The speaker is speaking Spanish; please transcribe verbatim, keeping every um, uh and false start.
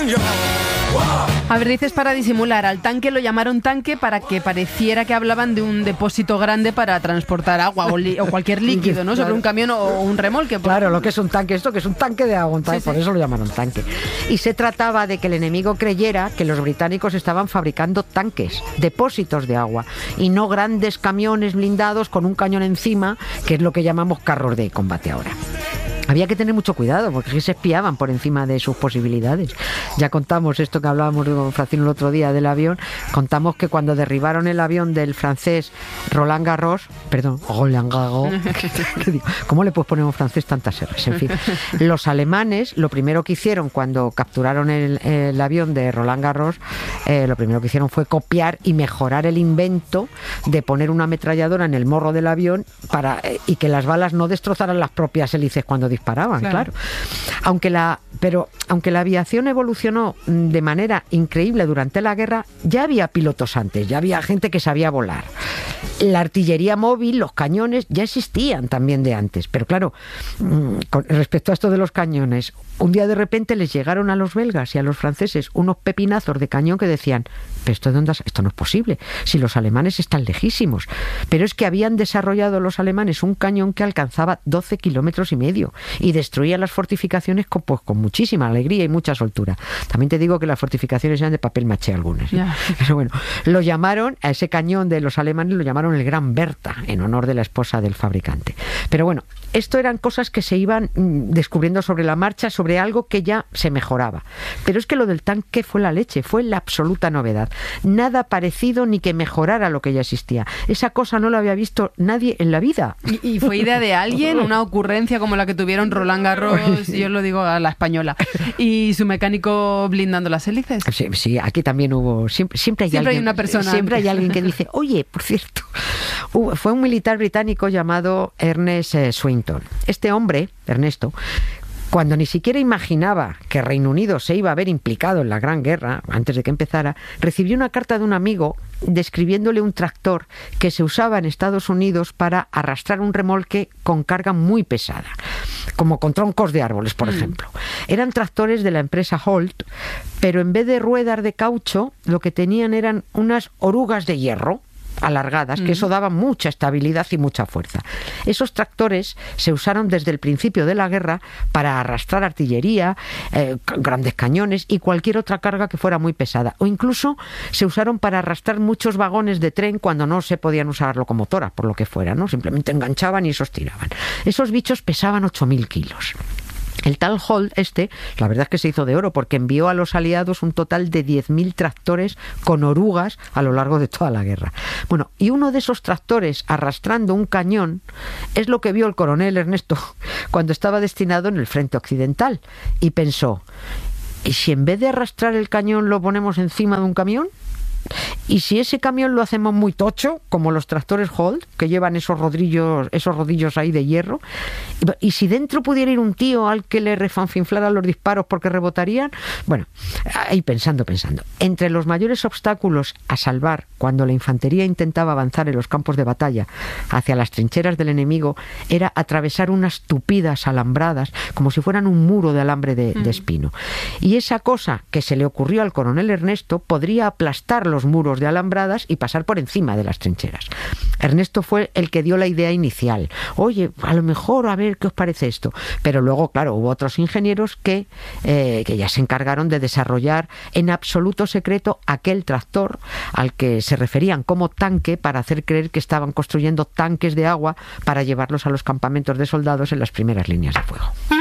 A ver, dices para disimular. Al tanque lo llamaron tanque para que pareciera que hablaban de un depósito grande para transportar agua o, li- o cualquier líquido, ¿no? Sobre Claro. un camión o un remolque. Claro, lo que es un tanque, esto que es un tanque de agua, un tanque, Sí, por sí. eso lo llamaron tanque. Y se trataba de que el enemigo creyera que los británicos estaban fabricando tanques, depósitos de agua, y no grandes camiones blindados con un cañón encima, que es lo que llamamos carros de combate ahora. Había que tener mucho cuidado porque se espiaban por encima de sus posibilidades. Ya contamos esto que hablábamos de Francino el otro día del avión. Contamos que cuando derribaron el avión del francés Roland Garros, perdón, Roland Garros, ¿qué digo? ¿Cómo le puedes poner a un francés tantas erres? En fin, los alemanes lo primero que hicieron cuando capturaron el, el avión de Roland Garros, eh, lo primero que hicieron fue copiar y mejorar el invento de poner una ametralladora en el morro del avión para eh, y que las balas no destrozaran las propias hélices cuando disparaban, claro. claro. Aunque la, pero aunque la aviación evolucionó de manera increíble durante la guerra, ya había pilotos antes, ya había gente que sabía volar. La artillería móvil, los cañones, ya existían también de antes. Pero claro, con respecto a esto de los cañones, un día de repente les llegaron a los belgas y a los franceses unos pepinazos de cañón que decían, pero esto, ¿de dónde has... esto no es posible, si los alemanes están lejísimos. Pero es que habían desarrollado los alemanes un cañón que alcanzaba doce kilómetros y medio y destruía las fortificaciones con, pues, con muchísima alegría y mucha soltura. También te digo que las fortificaciones eran de papel maché algunas, ¿eh? Yeah. Pero bueno, lo llamaron, a ese cañón de los alemanes lo llamaron el Gran Bertha, en honor de la esposa del fabricante. Pero bueno, esto eran cosas que se iban mm, descubriendo sobre la marcha, sobre algo que ya se mejoraba. Pero es que lo del tanque fue la leche, fue la absoluta novedad. Nada parecido ni que mejorara lo que ya existía. Esa cosa no la había visto nadie en la vida. ¿Y, y fue idea de alguien? ¿Una ocurrencia como la que tuvieron Roland Garros, yo lo digo a la española, y su mecánico blindando las hélices? Sí, sí, aquí también hubo... Siempre, siempre, hay, siempre alguien, hay una persona. Siempre hay alguien que dice, oye, por cierto, hubo, fue un militar británico llamado Ernest eh, Swinton. Este hombre, Ernesto, cuando ni siquiera imaginaba que Reino Unido se iba a ver implicado en la Gran Guerra, antes de que empezara, recibió una carta de un amigo describiéndole un tractor que se usaba en Estados Unidos para arrastrar un remolque con carga muy pesada, como con troncos de árboles, por mm. ejemplo. Eran tractores de la empresa Holt, pero en vez de ruedas de caucho, lo que tenían eran unas orugas de hierro alargadas, que eso daba mucha estabilidad y mucha fuerza. Esos tractores se usaron desde el principio de la guerra para arrastrar artillería, eh, grandes cañones y cualquier otra carga que fuera muy pesada. O incluso se usaron para arrastrar muchos vagones de tren cuando no se podían usar locomotoras, por lo que fuera, ¿no? Simplemente enganchaban y esos tiraban. Esos bichos pesaban ocho mil kilos. El tal Holt este, la verdad es que se hizo de oro porque envió a los aliados un total de diez mil tractores con orugas a lo largo de toda la guerra. Bueno, y uno de esos tractores arrastrando un cañón es lo que vio el coronel Ernesto cuando estaba destinado en el frente occidental y pensó, ¿y si en vez de arrastrar el cañón lo ponemos encima de un camión? ¿Y si ese camión lo hacemos muy tocho, como los tractores Holt, que llevan esos rodillos, esos rodillos ahí de hierro? ¿Y si dentro pudiera ir un tío al que le refanfinflaran los disparos porque rebotarían? Bueno, ahí pensando, pensando. Entre los mayores obstáculos a salvar cuando la infantería intentaba avanzar en los campos de batalla hacia las trincheras del enemigo era atravesar unas tupidas alambradas como si fueran un muro de alambre de, de espino. Y esa cosa que se le ocurrió al coronel Ernesto podría aplastar los muros de alambradas y pasar por encima de las trincheras. Ernesto fue el que dio la idea inicial. Oye, a lo mejor, a ver qué os parece esto. Pero luego, claro, hubo otros ingenieros que, eh, que ya se encargaron de desarrollar en absoluto secreto aquel tractor al que se referían como tanque para hacer creer que estaban construyendo tanques de agua para llevarlos a los campamentos de soldados en las primeras líneas de fuego.